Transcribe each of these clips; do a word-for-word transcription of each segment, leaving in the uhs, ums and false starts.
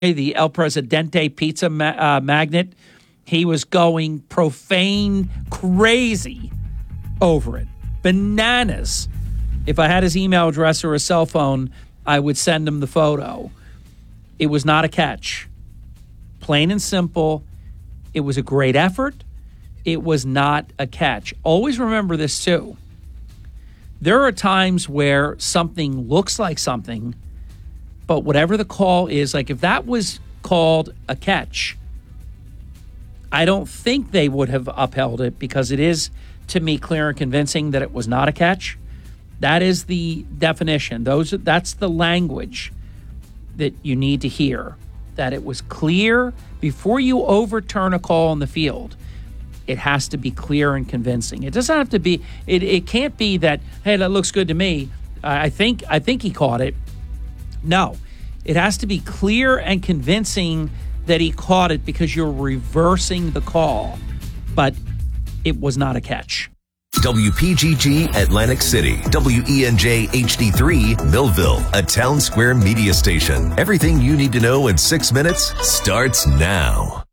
the El Presidente pizza ma- uh, magnate, he was going profane, crazy over it. Bananas. If I had his email address or a cell phone, I would send him the photo. It was not a catch. Plain and simple. It was a great effort. It was not a catch. Always remember this, too. There are times where something looks like something, but whatever the call is, like if that was called a catch, I don't think they would have upheld it because it is, to me, clear and convincing that it was not a catch. That is the definition. Those that's the language that you need to hear, that it was clear before you overturn a call on the field. It has to be clear and convincing. It doesn't have to be, it, it can't be that, hey, that looks good to me. I think I think he caught it. No, it has to be clear and convincing that he caught it because you're reversing the call. But it was not a catch. W P G G Atlantic City, W E N J H D three Millville, a Town Square media station. Everything you need to know in six minutes starts now.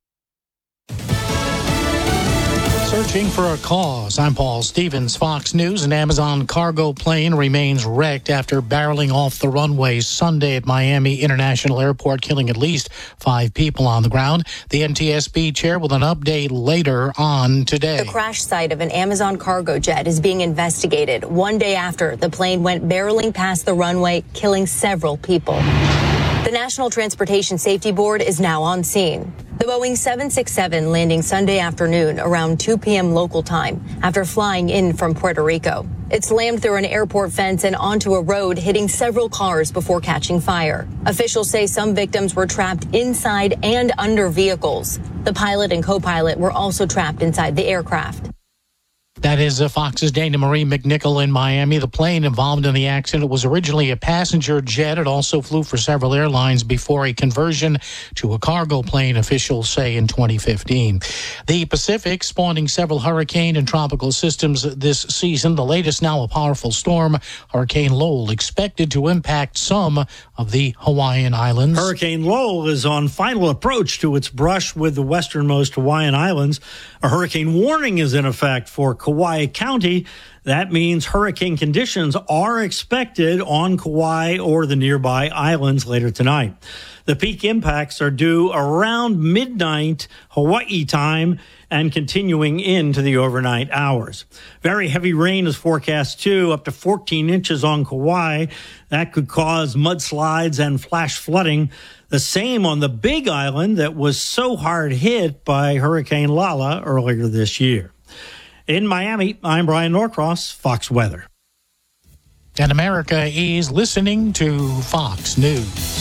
Searching for a cause. I'm Paul Stevens, Fox News. An Amazon cargo plane remains wrecked after barreling off the runway Sunday at Miami International Airport, killing at least five people on the ground. The N T S B chair with an update later on today. The crash site of an Amazon cargo jet is being investigated one day after the plane went barreling past the runway, killing several people. The National Transportation Safety Board is now on scene. The Boeing seven sixty-seven landing Sunday afternoon around two p.m. local time after flying in from Puerto Rico. It slammed through an airport fence and onto a road, hitting several cars before catching fire. Officials say some victims were trapped inside and under vehicles. The pilot and co-pilot were also trapped inside the aircraft. That is uh, Fox's Dana Marie McNichol in Miami. The plane involved in the accident was originally a passenger jet. It also flew for several airlines before a conversion to a cargo plane, officials say, in twenty fifteen. The Pacific spawning several hurricane and tropical systems this season. The latest now a powerful storm, Hurricane Lowell, expected to impact some of the Hawaiian Islands. Hurricane Lowell is on final approach to its brush with the westernmost Hawaiian Islands. A hurricane warning is in effect for Kauai County. That means hurricane conditions are expected on Kauai or the nearby islands later tonight. The peak impacts are due around midnight Hawaii time and continuing into the overnight hours. Very heavy rain is forecast too, up to fourteen inches on Kauai. That could cause mudslides and flash flooding. The same on the Big Island that was so hard hit by Hurricane Lala earlier this year. In Miami, I'm Brian Norcross, Fox Weather. And America is listening to Fox News.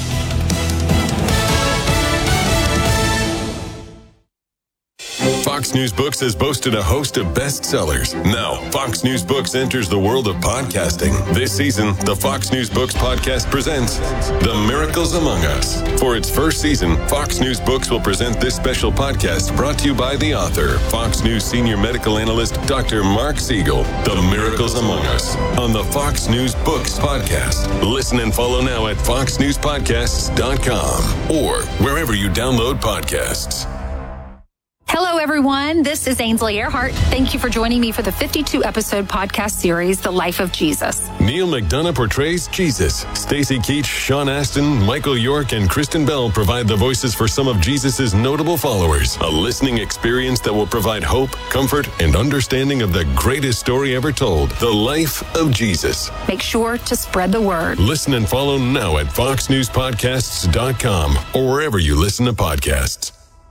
Fox News Books has boasted a host of bestsellers. Now, Fox News Books enters the world of podcasting. This season, the Fox News Books podcast presents The Miracles Among Us. For its first season, Fox News Books will present this special podcast brought to you by the author, Fox News senior medical analyst, Doctor Mark Siegel. The Miracles Among Us on the Fox News Books podcast. Listen and follow now at fox news podcasts dot com or wherever you download podcasts. Hello, everyone. This is Ainsley Earhart. Thank you for joining me for the fifty-two episode podcast series, The Life of Jesus. Neil McDonough portrays Jesus. Stacy Keach, Sean Astin, Michael York, and Kristen Bell provide the voices for some of Jesus's notable followers. A listening experience that will provide hope, comfort, and understanding of the greatest story ever told, The Life of Jesus. Make sure to spread the word. Listen and follow now at fox news podcasts dot com or wherever you listen to podcasts.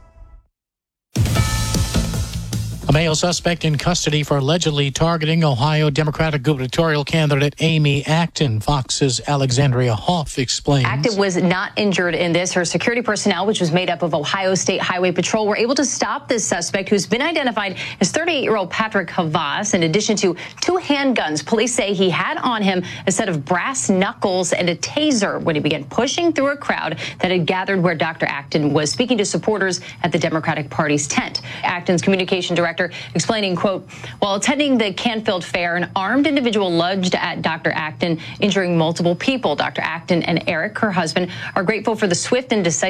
A male suspect in custody for allegedly targeting Ohio Democratic gubernatorial candidate Amy Acton. Fox's Alexandria Hoff explains. Acton was not injured in this. Her security personnel, which was made up of Ohio State Highway Patrol, were able to stop this suspect, who's been identified as thirty-eight-year-old Patrick Havas. In addition to two handguns, police say he had on him a set of brass knuckles and a taser when he began pushing through a crowd that had gathered where Doctor Acton was speaking to supporters at the Democratic Party's tent. Acton's communication director explaining, quote, while attending the Canfield Fair, an armed individual lunged at Doctor Acton, injuring multiple people. Doctor Acton and Eric, her husband, are grateful for the swift and decisive